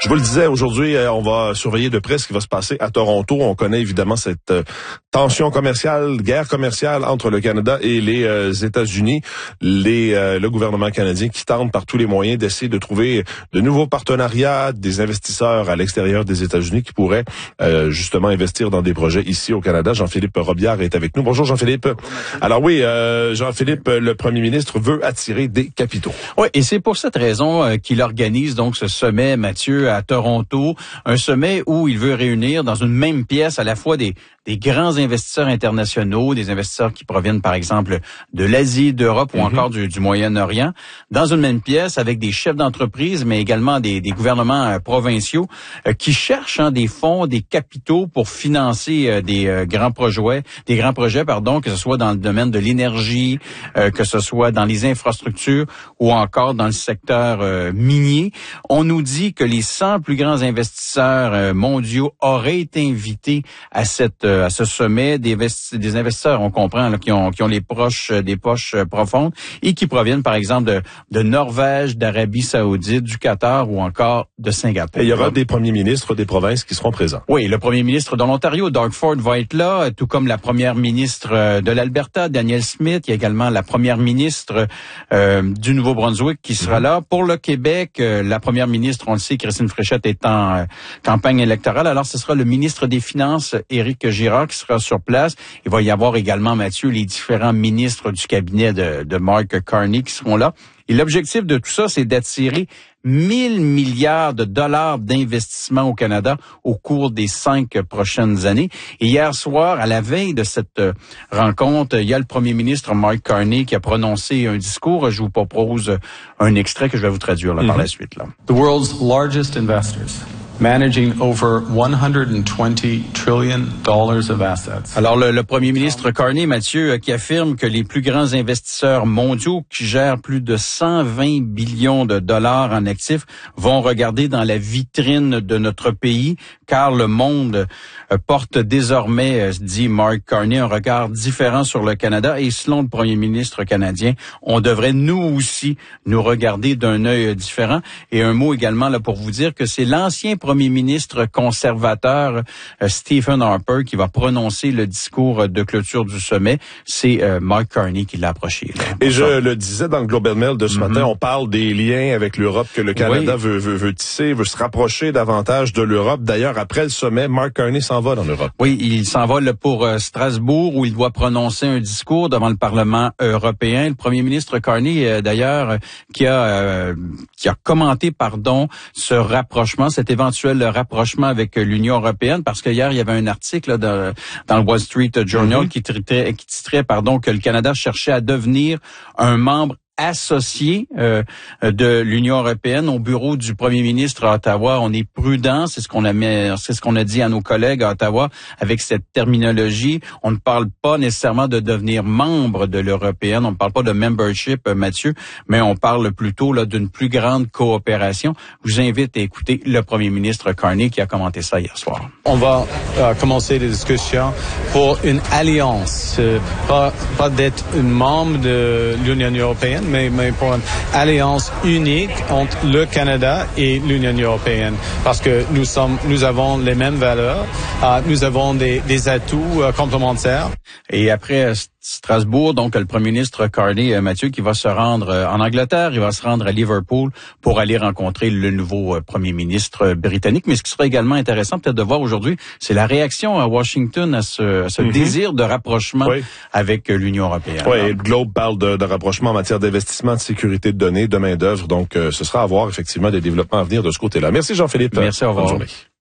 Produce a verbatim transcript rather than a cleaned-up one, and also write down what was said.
Je vous le disais, aujourd'hui, on va surveiller de près ce qui va se passer à Toronto. On connaît évidemment cette euh, tension commerciale, guerre commerciale entre le Canada et les euh, États-Unis. Les, euh, le gouvernement canadien qui tente par tous les moyens d'essayer de trouver de nouveaux partenariats, des investisseurs à l'extérieur des États-Unis qui pourraient euh, justement investir dans des projets ici au Canada. Jean-Philippe Robillard est avec nous. Bonjour Jean-Philippe. Alors oui, euh, Jean-Philippe, le premier ministre veut attirer des capitaux. Oui, et c'est pour cette raison euh, qu'il organise donc ce sommet, Mathieu, à Toronto, un sommet où il veut réunir dans une même pièce à la fois des des grands investisseurs internationaux, des investisseurs qui proviennent par exemple de l'Asie, d'Europe ou mm-hmm. encore du, du Moyen-Orient, dans une même pièce avec des chefs d'entreprise, mais également des, des gouvernements euh, provinciaux euh, qui cherchent hein, des fonds, des capitaux pour financer euh, des euh, grands projets, des grands projets, pardon, que ce soit dans le domaine de l'énergie, euh, que ce soit dans les infrastructures ou encore dans le secteur euh, minier. On nous dit que les cent plus grands investisseurs euh, mondiaux auraient été invités à cette euh, à ce sommet, des, investi- des investisseurs, on comprend, là, qui ont qui ont les proches, des poches profondes et qui proviennent, par exemple, de, de Norvège, d'Arabie Saoudite, du Qatar ou encore de Singapour. Et il y aura des premiers ministres des provinces qui seront présents. Oui, le premier ministre de l'Ontario, Doug Ford, va être là, tout comme la première ministre de l'Alberta, Danielle Smith. Il y a également la première ministre euh, du Nouveau-Brunswick qui sera mmh. là. Pour le Québec, euh, la première ministre, on le sait, Christine Fréchette est en euh, campagne électorale. Alors, ce sera le ministre des Finances, Éric Girard, qui sera sur place. Il va y avoir également, Mathieu, les différents ministres du cabinet de, de Mark Carney qui seront là. Et l'objectif de tout ça, c'est d'attirer mille milliards de dollars d'investissement au Canada au cours des cinq prochaines années. Et hier soir, à la veille de cette rencontre, il y a le premier ministre Mark Carney qui a prononcé un discours. Je vous propose un extrait que je vais vous traduire là, mm-hmm. par la suite. Là. The world's largest investors. Managing over one hundred twenty trillion dollars of assets. Alors, le, le premier ministre Carney, Mathieu, qui affirme que les plus grands investisseurs mondiaux qui gèrent plus de cent vingt billions de dollars en actifs vont regarder dans la vitrine de notre pays, car le monde porte désormais, dit Mark Carney, un regard différent sur le Canada. Et selon le premier ministre canadien, on devrait nous aussi nous regarder d'un œil différent. Et un mot également là pour vous dire que c'est l'ancien premier ministre conservateur euh, Stephen Harper qui va prononcer le discours de clôture du sommet. C'est euh, Mark Carney qui l'a approché. Là. Et je ça. le disais dans le Globe and Mail de ce mm-hmm. matin, on parle des liens avec l'Europe que le Canada oui. veut, veut, veut tisser, veut se rapprocher davantage de l'Europe. D'ailleurs, après le sommet, Mark Carney s'en va dans l'Europe. Oui, il s'en va là, pour euh, Strasbourg où il doit prononcer un discours devant le Parlement européen. Le premier ministre Carney, euh, d'ailleurs, euh, qui a euh, qui a commenté, pardon, ce rapprochement, cet éventuel le rapprochement avec l'Union européenne, parce que hier il y avait un article là, dans, dans le Wall Street Journal mm-hmm. qui titrait, qui titrait pardon, que le Canada cherchait à devenir un membre associé euh, de l'Union européenne. Au bureau du premier ministre à Ottawa, on est prudent, c'est ce qu'on a mis, c'est ce qu'on a dit à nos collègues à Ottawa avec cette terminologie. On ne parle pas nécessairement de devenir membre de l'européenne, on ne parle pas de membership, Mathieu, mais on parle plutôt là d'une plus grande coopération. Je vous invite à écouter le premier ministre Carney qui a commenté ça hier soir. On va euh, commencer des discussions pour une alliance, euh, pas, pas d'être un membre de l'Union européenne, Mais, mais pour une alliance unique entre le Canada et l'Union européenne, parce que nous sommes, nous avons les mêmes valeurs, euh, nous avons des, des atouts euh, complémentaires. Et après Strasbourg, donc le premier ministre Carney, euh, Mathieu, qui va se rendre euh, en Angleterre, il va se rendre à Liverpool pour aller rencontrer le nouveau euh, premier ministre britannique. Mais ce qui sera également intéressant peut-être de voir aujourd'hui, c'est la réaction à Washington à ce, à ce mm-hmm. désir de rapprochement oui. avec euh, l'Union européenne. Oui, et le Globe parle de, de rapprochement en matière d'investissement, de sécurité de données, de main-d'œuvre. Donc, euh, ce sera à voir effectivement des développements à venir de ce côté-là. Merci Jean-Philippe. Merci, au revoir. Bonne journée.